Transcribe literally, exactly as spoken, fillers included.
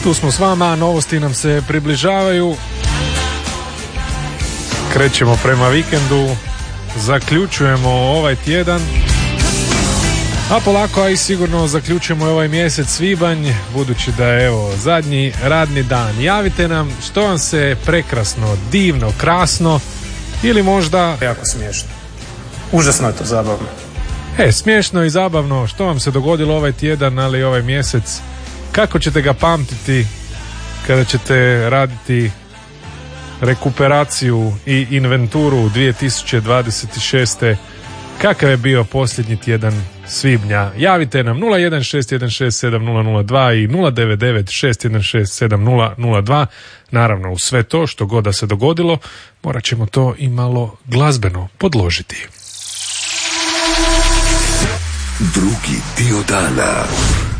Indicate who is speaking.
Speaker 1: Tu smo s vama, novosti nam se približavaju. Krećemo prema vikendu, zaključujemo ovaj tjedan, a polako, a i sigurno zaključujemo ovaj mjesec svibanj, budući da je evo zadnji radni dan. Javite nam što vam se prekrasno, divno, krasno ili možda
Speaker 2: jako smiješno. Užasno je to zabavno.
Speaker 1: E, smiješno i zabavno, što vam se dogodilo ovaj tjedan, ali ovaj mjesec, kako ćete ga pamtiti kada ćete raditi rekuperaciju i inventuru dvije tisuće dvadeset šeste. Kakav je bio posljednji tjedan svibnja? Javite nam nula jedan šest jedan šest sedam nula nula dva i nula devet devet šest jedan šest sedam nula nula dva. Naravno, u sve to što god da se dogodilo, morat ćemo to i malo glazbeno podložiti.
Speaker 3: Drugi dio dana.